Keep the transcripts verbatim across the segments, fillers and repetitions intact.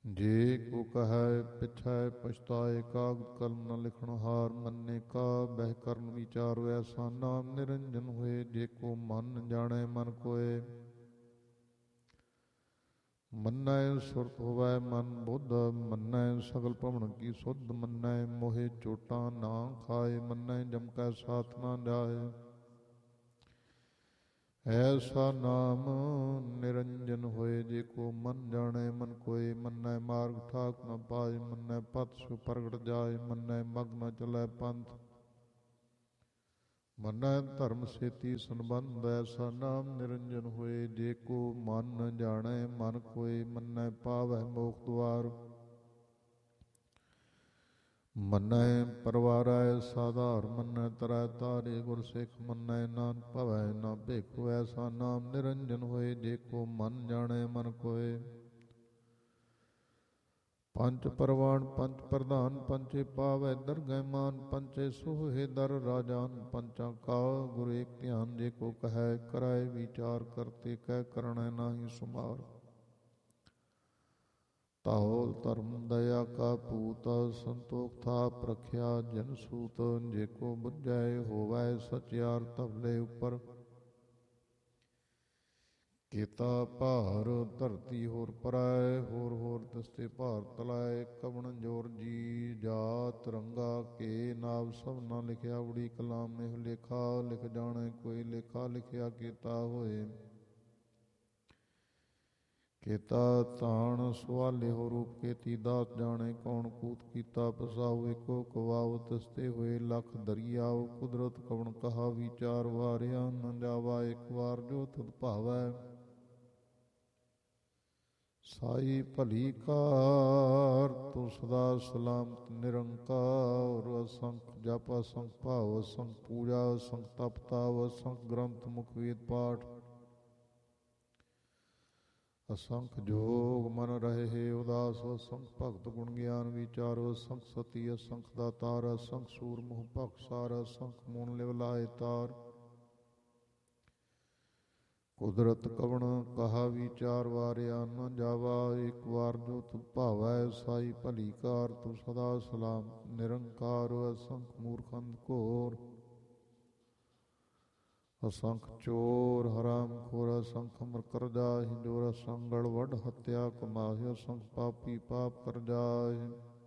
ਜੇ ਕੋ ਕਹੈ ਪਿਛੈ ਪਛਤਾਏ, ਕਾਗਦ ਕਲਮ ਨ ਲਿਖਣ ਹਾਰ, ਮੰਨੇ ਕਾ ਬਹਿ ਕਰਨ ਵਿਚਾਰ, ਐਸਾ ਨਾਮ ਨਿਰੰਜਨ ਹੋਏ। ਜੇ ਕੋ ਮਨ ਜਾਣੈ ਮਨ ਕੋਇ, ਮੰਨੈ ਸੁਰਤ ਹੋਵੈ ਮਨ ਬੁੱਧ, ਮੰਨੈ ਸਗਲ ਭਵਨ ਕੀ ਸੁਧ, ਮੰਨੈ ਮੋਹਿ ਚੋਟਾਂ ਨਾ ਖਾਏ, ਮੰਨੈ ਜਮ ਕੈ ਸਾਥ ਨਾ ਜਾਏ। ਐਸਾ ਨਾਮ ਨਿਰੰਜਨ ਹੋਏ। ਜੇ ਕੋ ਮਨ ਜਾਣੈ ਮਨ ਕੋਇ, ਮੰਨੈ ਮਾਰਗ ਠਾਕ ਨ ਪਾਏ, ਮੰਨੈ ਪਥ ਸੁ ਪ੍ਰਗਟ ਜਾਏ, ਮੰਨੈ ਮਗ ਨ ਚਲੈ ਪੰਥ, ਮੰਨੈ ਧਰਮ ਸੇਤੀ ਸੰਬੰਧ। ਐਸਾ ਨਾਮ ਨਿਰੰਜਨ ਹੋਏ। ਜੇ ਕੋ ਮਨ ਜਾਣੈ ਮਨ ਕੋਇ, ਮੰਨੈ ਪਾਵੈ ਮੋਖ ਦੁਆਰ, ਮੰਨੈ ਪਰਵਾਰੈ ਸਾਧਾਰ, ਮੰਨੈ ਤਰੈ ਤਾਰੇ ਗੁਰ ਸਿੱਖ, ਮੰਨੈ ਨਾਨਕ ਭਵੈ ਨਾ ਭੇਖੁ। ਐਸਾ ਨਾਮ ਨਿਰੰਜਨ ਹੋਏ। ਜੇ ਕੋ ਮਨ ਜਾਣੈ ਮਨ ਕੋਇ, ਪੰਚ ਪਰਵਾਨ ਪੰਚ ਪ੍ਰਧਾਨ, ਪੰਚੇ ਪਾਵੈ ਦਰਗਹਿ ਮਾਨ, ਪੰਚੇ ਸੋਹੇ ਦਰ ਰਾਜਾਨ, ਪੰਚਾਂ ਕਾ ਗੁਰ ਏਕ ਧਿਆਨ। ਜੇ ਕੋ ਕਹੈ ਕਰੈ ਵਿਚਾਰ, ਕਰਤੇ ਕਹਿ ਕਰਣੈ ਨਾਹੀ ਸੁਮਾਰ, ਧੌਲ ਧਰਮ ਦਇਆ ਕਾ ਪੂਤ, ਸੰਤੋਖ ਥਾਪ ਰਖਿਆ ਜਨ ਸੂਤ। ਜੇ ਕੋ ਬੁਝੈ ਹੋਵੈ ਸਚਿਆਰ, ਧਵਲੇ ਉੱਪਰ ਕੀਤਾ ਭਾਰ, ਧਰਤੀ ਹੋਰ ਪਰੈ ਹੋਰ ਹੋਰ ਤਿਸਤੇ ਭਾਰ ਤਲਾਏ। ਕਵਣ ਜੋਰ ਜੀ ਜਾਤ ਰੰਗਾ, ਕੇ ਨਾਮ ਸਭ ਨਾ ਲਿਖਿਆ ਉੜੀ ਕਲਾਮ। ਇਹ ਲੇਖਾ ਲਿਖ ਜਾਣੈ ਕੋਈ, ਲੇਖਾ ਲਿਖਿਆ ਕੀਤਾ ਹੋਏ। ਕੀਤਾ ਤਾਣ ਸਵਾਲੇ ਹੋ ਰੂਪ, ਕੇਤੀ ਦਾਤ ਜਾਣੈ ਕੌਣ। ਕੂਤ ਕੀਤਾ ਪਸਾਉ, ਏਕੋ ਕਵਾਉ ਤਿਸਤੇ ਹੋਏ ਲੱਖ ਦਰਿਆਉ। ਕੁਦਰਤ ਕਵਣ ਕਹਾ ਵਿਚਾਰ, ਵਾਰਿਆ ਨ ਜਾਵਾ ਇੱਕ ਵਾਰ। ਜੋ ਤੁਧ ਭਾਵੈ ਸਾਈ ਭਲੀ ਕਾਰ, ਤੂੰ ਸਦਾ ਸਲਾਮਤ ਨਿਰੰਕਾਰ। ਅਸੰਖ ਜਪ ਅਸੰਖ ਭਾਵ, ਅਸੰਖ ਪੂਜਾ ਅਸੰਖ ਤਪ ਤਾਵ, ਅਸੰਖ ਗ੍ਰੰਥ ਮੁਖ ਵੇਦ ਪਾਠ, ਅਸੰਖ ਜੋਗ ਮਨ ਰਹੇ ਉਦਾਸ। ਅਸੰਖ ਭਗਤ ਗੁਣ ਗਿਆਨ ਵਿਚਾਰ, ਅਸੰਖ ਸਤੀ ਅਸੰਖ ਦਾਤਾਰ, ਅਸੰਖ ਸੂਰ ਮੁਹ ਭਖਸਾਰ, ਅਸੰਖ ਮੂਨ ਲਿਵ ਲਾਏ ਤਾਰ। ਕੁਦਰਤ ਕਵਣ ਕਹਾ ਵਿਚਾਰ, ਵਾਰਿਆ ਨ ਜਾਵਾ ਇੱਕ ਵਾਰ। ਜੋ ਤੁਧ ਭਾਵੈ ਸਾਈ ਭਲੀ ਕਾਰ, ਤੂੰ ਸਦਾ ਸਲਾਮਤ ਨਿਰੰਕਾਰ। ਅਸੰਖ ਮੂਰਖ ਅੰਧ ਘੋਰ, ਅਸੰਖ ਚੋਰ ਹਰਾਮ ਖੋਰ, ਅਸੰਖ ਅਮਰ ਕਰਜਾ ਹਿੰਜੋਰ। ਅਸੰਖ ਗਲ ਵੱਡ ਹੱਤਿਆ ਕਮਾਹਿ, ਅਸੰਖ ਪਾਪੀ ਪਾਪ ਕਰ ਜਾਹਿ।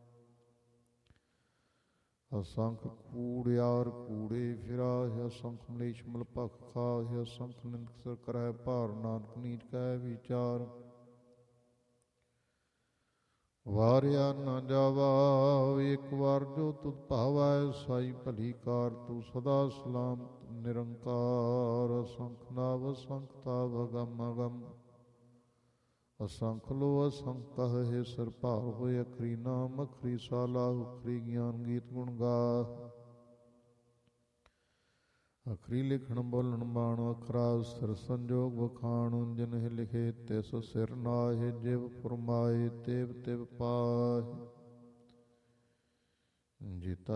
ਅਸੰਖ ਕੂੜਿਆਰ ਕੂੜੇ ਫਿਰਾਹਿ, ਅਸੰਖ ਮਲੇਛ ਮਲ ਭਖ ਖਾਹਿ। ਅਸੰਖ ਨਿੰਦਕ ਸਿਰ ਕਰਹਿ ਭਾਰ, ਨਾਨਕ ਨੀਚ ਕਹਿ ਵਿਚਾਰ। ਵਾਰਿਆ ਨਾ ਜਾਵਾ ਇੱਕ ਵਾਰ, ਜੋ ਤੁਧ ਭਾਵੈ ਸਾਈ ਭਲੀ ਕਾਰ। ਤੂੰ ਸਦਾ ਸਲਾਮਤ ਨਿਰੰਕਾਰ। ਅਸੰਖ ਨਾਵ ਅਸੰਖ ਤਾਵ, ਅਗਮ ਅਗਮ ਅਸੰਖ ਲੋ ਅਸੰਖ ਕਹਹਿ। ਸਿਰ ਭਾਰ ਹੋਏ ਅਖਰੀ ਨਾਮ, ਅਖਰੀ ਸਾਲਾਹੁ ਅਖਰੀ ਗਿਆਨ ਗੀਤ ਗੁਣ ਗਾਹ। ਅਖਰੀ ਲਿਖਣ ਬੋਲਣ ਬਾਣ, ਅਖਰਾ ਸਿਰ ਸੰਜੋਗ ਵਖਾਣ। ਜਿਨਹਿ ਲਿਖੇ ਤਿਸ ਸਿਰ ਨਾਹਿ, ਜਿਵ ਫੁਰਮਾਏ ਤਿਵ ਤਿਵ ਪਾਹਿ। ਜੀਤਾ